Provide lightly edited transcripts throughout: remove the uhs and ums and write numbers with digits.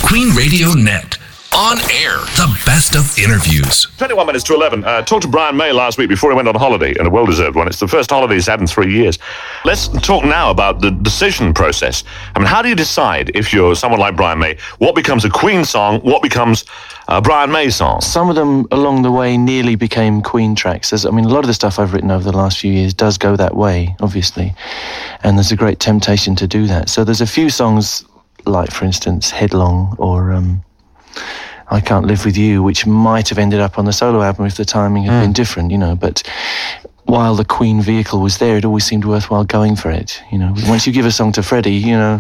Queen Radio Net. On air, the best of interviews. 21 minutes to 11. Talked to Brian May last week before he went on holiday, and a well-deserved one. It's the first holiday he's had in 3 years. Let's talk now about the decision process. I mean, how do you decide, if you're someone like Brian May, what becomes a Queen song, what becomes a Brian May song? Some of them along the way nearly became Queen tracks. A lot of the stuff I've written over the last few years does go that way, obviously. And there's a great temptation to do that. So there's a few songs, like, for instance, Headlong or I Can't Live With You, which might have ended up on the solo album if the timing had been different, but while the Queen vehicle was there, it always seemed worthwhile going for it, Once you give a song to Freddie,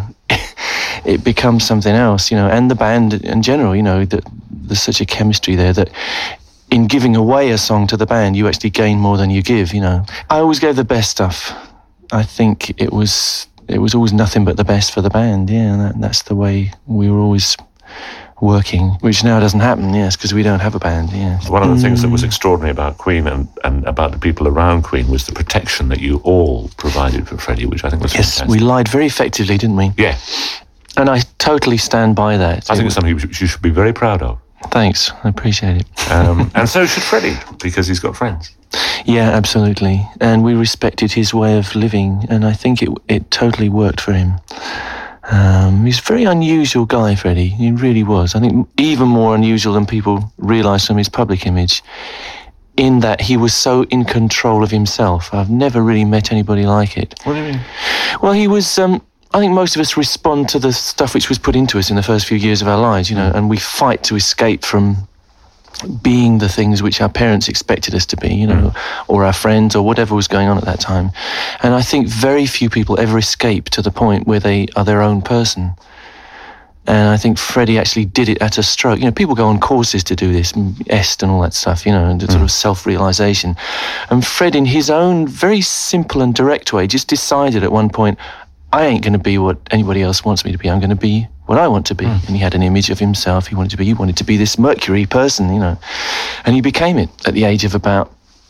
it becomes something else, and the band in general, that there's such a chemistry there that in giving away a song to the band, you actually gain more than you give, I always gave the best stuff. I think it was always nothing but the best for the band, and that's the way we were always working, which now doesn't happen, yes, because we don't have a band, yes. One of the things that was extraordinary about Queen and about the people around Queen was the protection that you all provided for Freddie, which I think was fantastic. Yes, we lied very effectively, didn't we? Yeah. And I totally stand by that. I think it's something you should be very proud of. Thanks, I appreciate it. And so should Freddie, because he's got friends. Yeah, absolutely. And we respected his way of living, and I think it totally worked for him. He's a very unusual guy, Freddie. He really was. I think even more unusual than people realise from his public image, in that he was so in control of himself. I've never really met anybody like it. What do you mean? Well, he was... I think most of us respond to the stuff which was put into us in the first few years of our lives, and we fight to escape from being the things which our parents expected us to be, or our friends, or whatever was going on at that time. And I think very few people ever escape to the point where they are their own person. And I think Freddie actually did it at a stroke. People go on courses to do this, EST and all that stuff, and the sort of self-realisation. And Fred, in his own very simple and direct way, just decided at one point, I ain't going to be what anybody else wants me to be. I'm going to be what I want to be. And he had an image of himself. He wanted to be this Mercury person, And he became it at the age of about,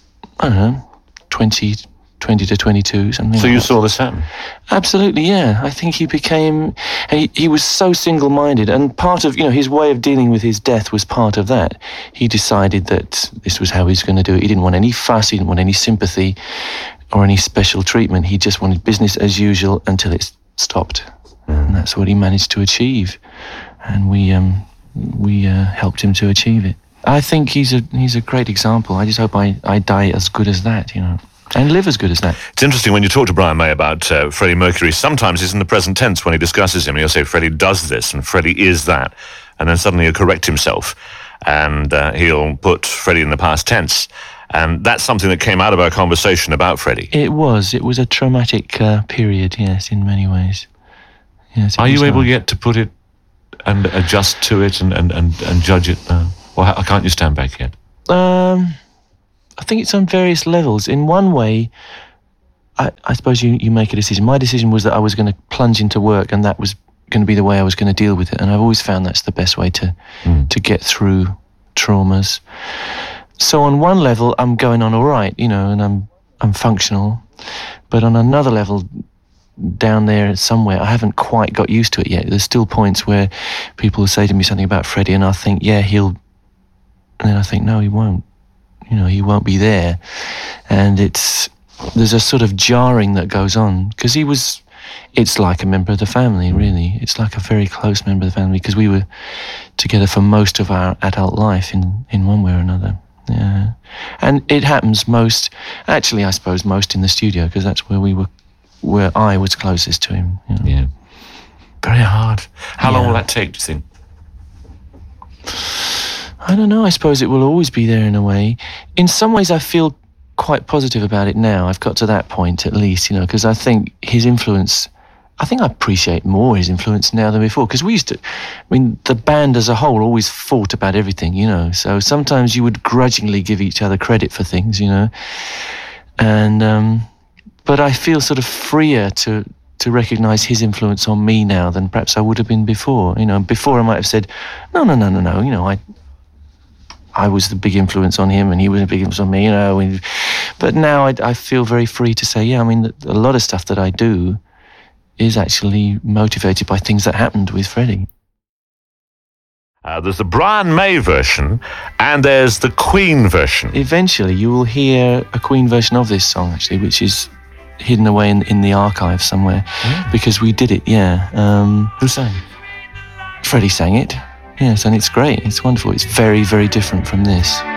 20 to 22, something So like you that. saw this happen? Absolutely, yeah. I think he became... He was so single-minded, and part of, his way of dealing with his death was part of that. He decided that this was how he was going to do it. He didn't want any fuss, he didn't want any sympathy or any special treatment. He just wanted business as usual until it stopped. And that's what he managed to achieve. And we helped him to achieve it. I think he's a great example. I just hope I die as good as that, and live as good as that. It's interesting when you talk to Brian May about Freddie Mercury, sometimes he's in the present tense when he discusses him. He'll say, Freddie does this and Freddie is that. And then suddenly he'll correct himself and he'll put Freddie in the past tense. And that's something that came out of our conversation about Freddie. It was a traumatic period, yes, in many ways. Yes, Are you able yet to put it and adjust to it and judge it now? Or can't you stand back yet? I think it's on various levels. In one way, I suppose you make a decision. My decision was that I was going to plunge into work, and that was going to be the way I was going to deal with it. And I've always found that's the best way to get through traumas. So on one level, I'm going on all right, and I'm functional. But on another level, down there somewhere, I haven't quite got used to it yet. There's still points where people will say to me something about Freddie, and I think, yeah, he'll... And then I think, no, he won't. He won't be there. And there's a sort of jarring that goes on, because it's like a member of the family, really. It's like a very close member of the family, because we were together for most of our adult life in one way or another. Yeah. And it happens most in the studio, because that's where I was closest to him. Yeah. Very hard. How long will that take, do you think? I don't know. I suppose it will always be there in a way. In some ways, I feel quite positive about it now. I've got to that point, at least, because I think his influence... I think I appreciate more his influence now than before, because the band as a whole always fought about everything, so sometimes you would grudgingly give each other credit for things, and but I feel sort of freer to recognise his influence on me now than perhaps I would have been before. Before I might have said, no, I was the big influence on him and he was a big influence on me, but now I feel very free to say, a lot of stuff that I do is actually motivated by things that happened with Freddie. There's the Brian May version, and there's the Queen version. Eventually, you will hear a Queen version of this song, actually, which is hidden away in the archive somewhere, because we did it, Who sang? Freddie sang it, yes, and it's great, it's wonderful, it's very, very different from this.